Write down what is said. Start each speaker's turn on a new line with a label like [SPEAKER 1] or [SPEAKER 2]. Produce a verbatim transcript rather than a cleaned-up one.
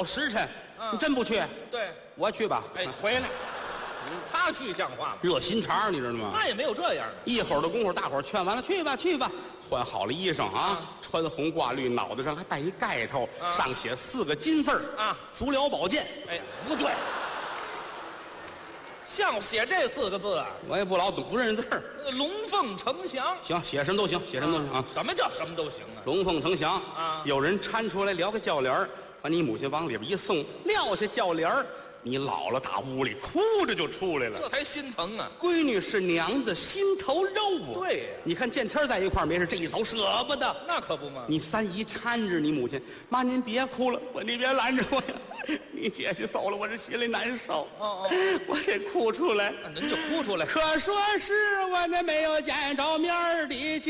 [SPEAKER 1] 老时辰，
[SPEAKER 2] 嗯
[SPEAKER 1] 你真不去？
[SPEAKER 2] 对，
[SPEAKER 1] 我去吧。
[SPEAKER 2] 哎，回来，他去像话吗？
[SPEAKER 1] 热心肠，你知道吗？
[SPEAKER 2] 那也没有这样的。
[SPEAKER 1] 一会儿的功夫，大伙儿劝完了，去吧，去吧，换好了衣裳啊，
[SPEAKER 2] 嗯
[SPEAKER 1] 穿红挂绿，脑袋上还戴一盖头，
[SPEAKER 2] 嗯
[SPEAKER 1] 上写四个金字儿
[SPEAKER 2] 啊，
[SPEAKER 1] 足疗保健。
[SPEAKER 2] 哎，不对，像写这四个字啊，
[SPEAKER 1] 我也不老懂，不认字儿。
[SPEAKER 2] 呃龙凤呈祥。
[SPEAKER 1] 行，写什么都行，写什么都行啊。
[SPEAKER 2] 什么叫什么都行啊？
[SPEAKER 1] 龙凤呈祥
[SPEAKER 2] 啊
[SPEAKER 1] 有人搀出来撩个轿帘儿，把你母亲往里边一送，撂下轿帘儿，你姥姥打屋里哭着就出来了。
[SPEAKER 2] 这才心疼啊！
[SPEAKER 1] 闺女是娘的心头肉啊！
[SPEAKER 2] 对呀
[SPEAKER 1] 你看见天在一块儿没事，这一走舍不得。
[SPEAKER 2] 那可不嘛。
[SPEAKER 1] 你三姨搀着你母亲，妈您别哭了，我你别拦着我呀。你姐姐走了，我这心里难受。
[SPEAKER 2] 哦哦，
[SPEAKER 1] 我得哭出来。
[SPEAKER 2] 那您就哭出来。
[SPEAKER 1] 可说是我那没有见着面儿的姐。